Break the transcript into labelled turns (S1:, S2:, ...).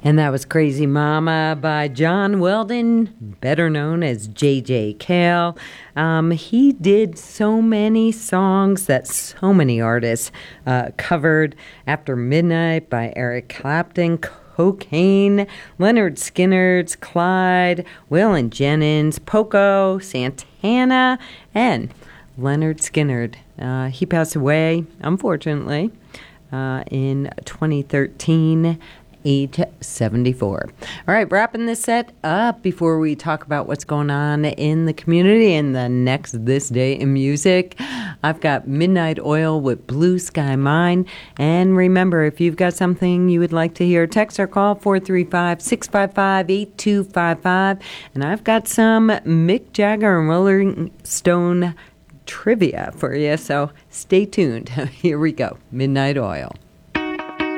S1: And that was Crazy Mama by John Weldon, better known as J.J. Cale. He did so many songs that so many artists covered. After Midnight by Eric Clapton, Cocaine, Leonard Skinner's Clyde, Waylon Jennings, Poco, Santana, and Leonard Skinner. He passed away, unfortunately, in 2013. Age 74. All right, wrapping this set up before we talk about what's going on in the community and the next This Day in Music. I've got Midnight Oil with Blue Sky Mine. And remember, if you've got something you would like to hear, text or call 435-655-8255. And I've got some Mick Jagger and Rolling Stone trivia for you, so stay tuned. Here we go. Midnight Oil.